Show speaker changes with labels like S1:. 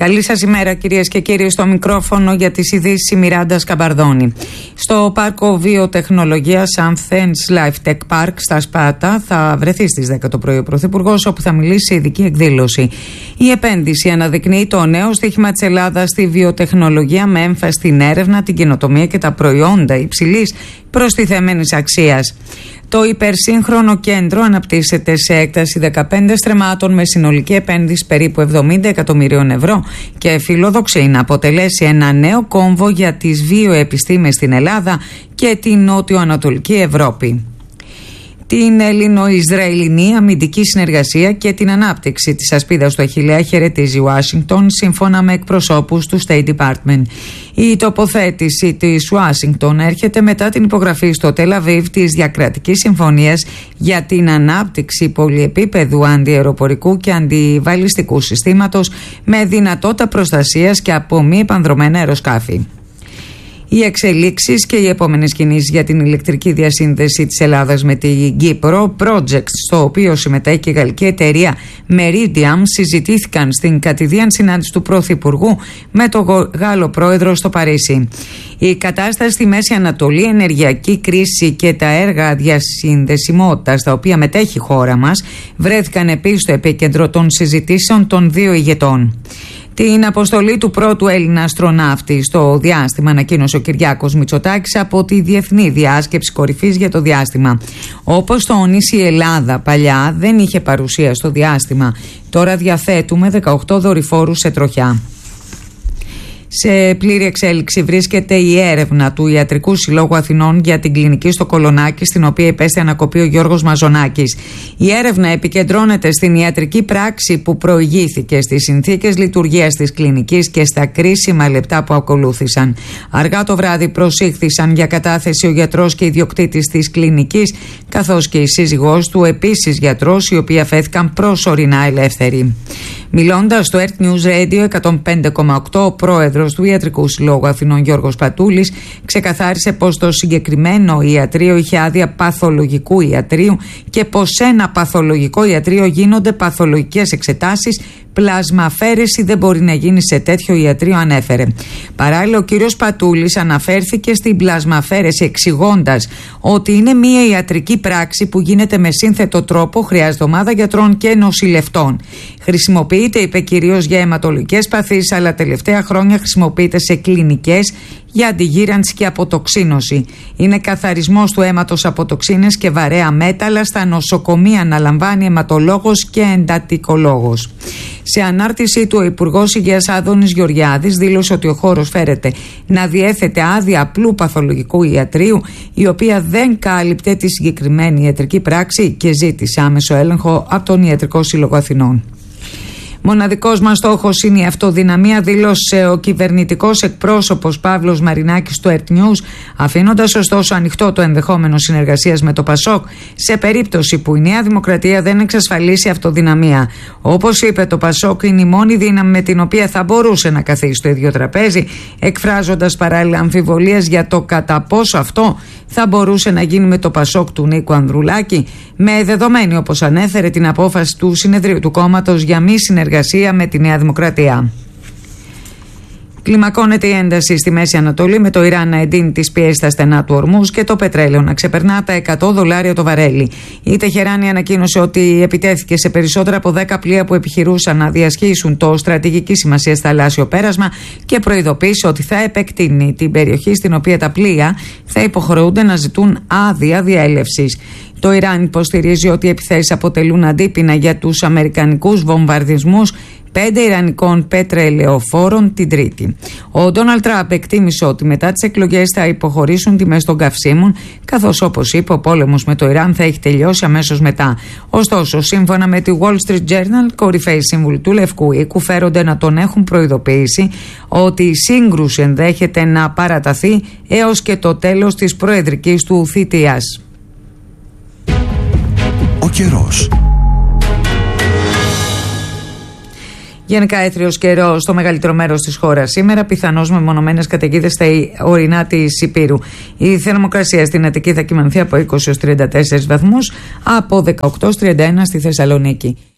S1: Καλή σας ημέρα, κυρίες και κύριοι. Στο μικρόφωνο για τις ειδήσεις η Μιράντα Σκαμπαρδόνη. Στο πάρκο βιοτεχνολογίας Athens Life Tech Park στα Σπάτα θα βρεθεί στις 10 το πρωί ο Πρωθυπουργός, όπου θα μιλήσει σε ειδική εκδήλωση. Η επένδυση αναδεικνύει το νέο στοίχημα της Ελλάδας στη βιοτεχνολογία, με έμφαση στην έρευνα, την καινοτομία και τα προϊόντα υψηλής προστιθέμενης αξίας. Το υπερσύγχρονο κέντρο αναπτύσσεται σε έκταση 15 στρεμμάτων με συνολική επένδυση περίπου 70 εκατομμυρίων ευρώ και φιλοδοξεί να αποτελέσει ένα νέο κόμβο για τις βιοεπιστήμες στην Ελλάδα και την νότιο-ανατολική Ευρώπη. Την Ελληνο-Ισραηλινή αμυντική συνεργασία και την ανάπτυξη της ασπίδας του Αχιλλέα χαιρετίζει η Ουάσιγκτον, σύμφωνα με εκπροσώπους του State Department. Η τοποθέτηση της Ουάσιγκτον έρχεται μετά την υπογραφή στο Τελ Αβίβ της διακρατικής συμφωνίας για την ανάπτυξη πολυεπίπεδου αντιαεροπορικού και αντιβαλιστικού συστήματος με δυνατότητα προστασίας και από μη επανδρωμένα αεροσκάφη. Οι εξελίξεις και οι επόμενες κινήσεις για την ηλεκτρική διασύνδεση της Ελλάδας με την Κύπρο, project στο οποίο συμμετέχει και η γαλλική εταιρεία Meridiam, συζητήθηκαν στην κατηδίαν συνάντηση του Πρωθυπουργού με τον Γάλλο Πρόεδρο στο Παρίσι. Η κατάσταση στη Μέση Ανατολή, η ενεργειακή κρίση και τα έργα διασυνδεσιμότητας στα οποία μετέχει η χώρα μας βρέθηκαν επίσης στο επίκεντρο των συζητήσεων των δύο ηγετών. Την αποστολή του πρώτου Έλληνα αστροναύτη στο διάστημα ανακοίνωσε ο Κυριάκος Μητσοτάκης από τη Διεθνή Διάσκεψη Κορυφής για το Διάστημα. Όπως τόνισε, η Ελλάδα παλιά δεν είχε παρουσία στο διάστημα. Τώρα διαθέτουμε 18 δορυφόρους σε τροχιά. Σε πλήρη εξέλιξη βρίσκεται η έρευνα του Ιατρικού Συλλόγου Αθηνών για την κλινική στο Κολονάκι, στην οποία υπέστη ανακοπή ο Γιώργος Μαζονάκης. Η έρευνα επικεντρώνεται στην ιατρική πράξη που προηγήθηκε, στις συνθήκες λειτουργίας της κλινικής και στα κρίσιμα λεπτά που ακολούθησαν. Αργά το βράδυ προσήχθησαν για κατάθεση ο γιατρός και ιδιοκτήτης της κλινικής, καθώς και η σύζυγός του, επίσης γιατρός, οι οποίοι αφέθηκαν προσωρινά ελεύθεροι. Μιλώντας στο Earth News Radio 105,8, ο πρόεδρος του Ιατρικού Συλλόγου Αθηνών, Γιώργος Πατούλης, ξεκαθάρισε πως το συγκεκριμένο ιατρείο είχε άδεια παθολογικού ιατρείου και πως σε ένα παθολογικό ιατρείο γίνονται παθολογικές εξετάσεις. Πλασμαφαίρεση δεν μπορεί να γίνει σε τέτοιο ιατρείο, ανέφερε. Παράλληλα, ο κύριος Πατούλης αναφέρθηκε στην πλασμαφαίρεση, εξηγώντας ότι είναι μια ιατρική πράξη που γίνεται με σύνθετο τρόπο, χρειάζεται ομάδα γιατρών και νοσηλευτών. Χρησιμοποιείται, είπε, κυρίως για αιματολογικές παθήσεις, αλλά τελευταία χρόνια χρησιμοποιείται σε κλινικές για αντιγύρανση και αποτοξίνωση. Είναι καθαρισμός του αίματος από τοξίνες και βαρέα μέταλλα. Στα νοσοκομεία αναλαμβάνει αιματολόγος και εντατικολόγος. Σε ανάρτησή του, ο Υπουργός Υγείας Άδωνης Γεωργιάδης δήλωσε ότι ο χώρος φέρεται να διέθετε άδεια απλού παθολογικού ιατρείου, η οποία δεν κάλυπτε τη συγκεκριμένη ιατρική πράξη, και ζήτησε άμεσο έλεγχο από τον Ιατρικό Σύλλογο Αθηνών. Μοναδικός μας στόχος είναι η αυτοδυναμία, δήλωσε ο κυβερνητικός εκπρόσωπος Παύλος Μαρινάκης στο Earth News, αφήνοντας ωστόσο ανοιχτό το ενδεχόμενο συνεργασίας με το ΠΑΣΟΚ σε περίπτωση που η Νέα Δημοκρατία δεν εξασφαλίσει αυτοδυναμία. Όπως είπε, το ΠΑΣΟΚ είναι η μόνη δύναμη με την οποία θα μπορούσε να καθίσει στο ίδιο τραπέζι, εκφράζοντας παράλληλα αμφιβολίες για το κατά πόσο αυτό θα μπορούσε να γίνει με το ΠΑΣΟΚ του Νίκου Ανδρουλάκη, με δεδομένη, όπως ανέφερε, την απόφαση του συνεδρίου του κόμματος για μη συνεργασία με τη Νέα Δημοκρατία. Κλιμακώνεται η ένταση στη Μέση Ανατολή, με το Ιράν να εντείνει τις πιέσεις στα στενά του Ορμούζ και το πετρέλαιο να ξεπερνά τα $100 το βαρέλι. Η Τεχεράνη ανακοίνωσε ότι επιτέθηκε σε περισσότερα από 10 πλοία που επιχειρούσαν να διασχίσουν το στρατηγική σημασία θαλάσσιο πέρασμα και προειδοποίησε ότι θα επεκτείνει την περιοχή στην οποία τα πλοία θα υποχρεούνται να ζητούν άδεια διέλευσης. Το Ιράν υποστηρίζει ότι οι επιθέσεις αποτελούν αντίπεινα για τους αμερικανικούς βομβαρδισμούς 5 ιρανικών πετρελαιοφόρων την Τρίτη. Ο Ντόναλντ Τραμπ εκτίμησε ότι μετά τις εκλογές θα υποχωρήσουν τιμές των καυσίμων, καθώς, όπως είπε, ο πόλεμος με το Ιράν θα έχει τελειώσει αμέσως μετά. Ωστόσο, σύμφωνα με τη Wall Street Journal, κορυφαίοι σύμβουλοι του Λευκού Οίκου φέρονται να τον έχουν προειδοποιήσει ότι η σύγκρουση ενδέχεται να παραταθεί έως και το τέλος της προεδρικής του θητείας.
S2: Ο καιρός.
S1: Γενικά έθριος καιρός στο μεγαλύτερο μέρος της χώρας σήμερα, πιθανώς με μονομένες καταιγίδες στα ορεινά της Ηπείρου. Η θερμοκρασία στην Αττική θα κυμανθεί από 20 έως 34 βαθμούς, από 18 έως 31 στη Θεσσαλονίκη.